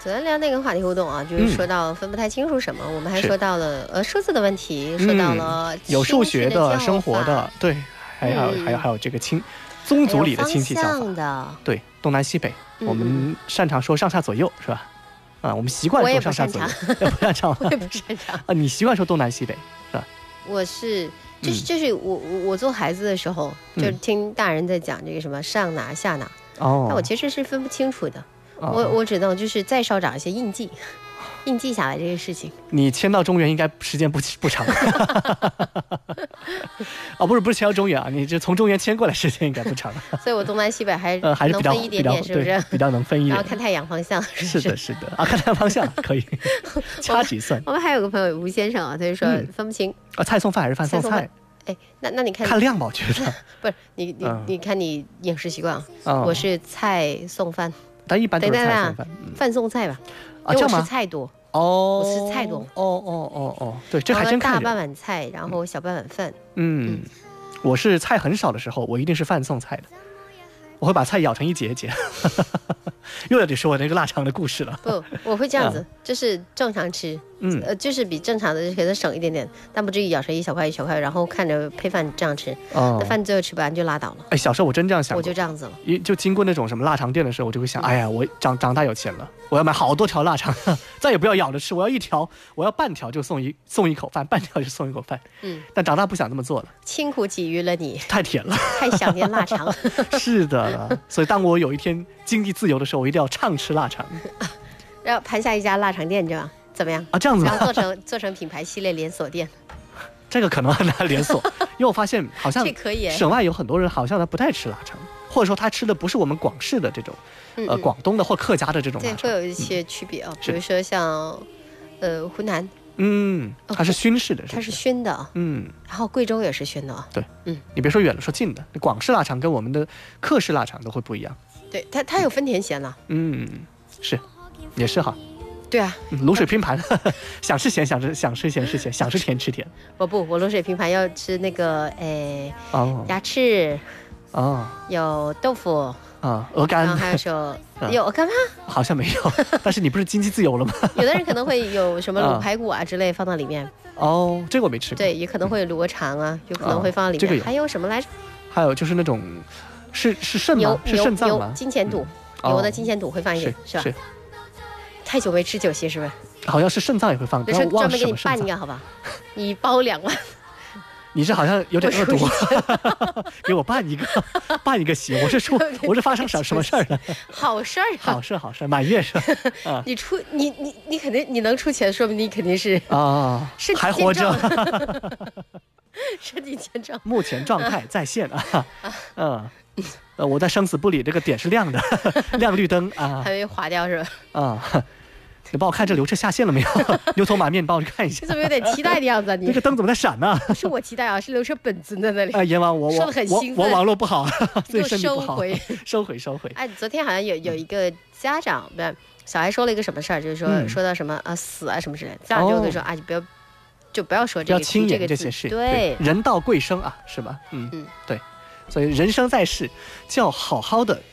昨天聊那个话题互动啊，就是说到分不太清楚什么，我们还说到了数字的问题，说到了有数学的、生活的，对，还有这个宗族里的亲戚叫法，对，东南西北，我们擅长说上下左右，是吧？啊，我们习惯说上下左右，不擅长， 我也不擅长啊，你习惯说东南西北是吧？ 我是。就是我做孩子的时候，就是听大人在讲这个什么上哪下哪，但我其实是分不清楚的。我只能就是再稍长一些印记下来这个事情。你迁到中原应该时间不长。哦，不是迁到中原啊，你这从中原迁过来时间应该不长。 所以我东南西北还是能分一点点，是不是？ 比较能分一点。 然后看太阳方向。 是的啊，看太阳方向可以。掐指算。 我们还有个朋友吴先生啊，他就说分不清啊，菜送饭还是饭送菜？ 哎，那你看量吧，我觉得。 不是你看你饮食习惯啊，我是菜送饭。 但一般都是菜送饭， 饭送菜吧，因为我吃菜多我吃菜多对，这还真看大半碗菜，然后小半碗饭。 我是菜很少的时候，我一定是饭送菜的，我会把菜舀成一节。又要得说我那个腊肠的故事了。 不，我会这样子，就是正常吃，就是比正常的可能省一点点，但不至于舀成一小块，然后看着配饭这样吃，那饭最后吃不完就拉倒了。 哎，小时候我真这样想过， 我就这样子了。 就经过那种什么腊肠店的时候，我就会想，哎呀，我长大有钱了，我要买好多条腊肠，再也不要舀着吃，我要一条，我要半条就送一口饭，半条就送一口饭。但长大不想这么做了， 辛苦给予了你， 太甜了， 太想念腊肠。 是的，所以当我有一天经济自由的时候，我一定要畅吃腊肠。 然后盘下一家腊肠店，你知道吗？怎么样啊？这样子吗？ 然后做成品牌系列连锁店。 这个可能很难连锁，因为我发现好像省外有很多人好像他不太吃腊肠，或者说他吃的不是我们广式的这种，广东的或客家的这种腊肠。 对，会有一些区别啊，比如说像湖南， 它是熏式的， 它是熏的，然后贵州也是熏的啊。 对，你别说远了，说近的，广式腊肠跟我们的客式腊肠都会不一样。 对，它有分甜咸了。 是，也是哈。 对啊， 卤水拼盘，想吃咸，想吃咸吃咸，想吃甜吃甜。 我卤水拼盘要吃那个鸭翅，有豆腐鹅肝， 然后还有说有鹅肝吗？ 好像没有，但是你不是经济自由了吗？ 有的人可能会有什么卤排骨啊之类放到里面。 这个我没吃过。 对，也可能会有卤肠啊，有可能会放到里面。 这个还有什么来着？ 还有就是那种是肾吗？是肾脏吗？ 金钱肚，牛的金钱肚会放一点，是吧？是。太久没吃酒席是不是？ 好像是肾脏也会放， 专门给你拌一个好吧？你包2碗。 你这好像有点恶毒，给我办一个席。我是发生什么事儿了？ 好事儿啊！ 好事，满月是吧？ 你肯定你能出钱，说明你肯定是还活着， 身体健壮， 目前状态在线啊。我在生死簿里这个点是亮的，亮绿灯啊， 还没划掉是吧？ 你帮我看这刘彻下线了没有？牛头马面，帮我去看一下。 你怎么有点期待的样子啊？你这个灯怎么在闪呢？ 不是我期待啊，是刘彻本尊在那里。 阎王，我网络不好，所以身体不好。收回。哎， 昨天好像有一个家长，小孩说了一个什么事儿，就是说到什么死啊什么之类的，家长就会说就不要说这个， 要轻言这些事。 对， 人道贵生啊，是吧？对。所以人生在世，就要好好的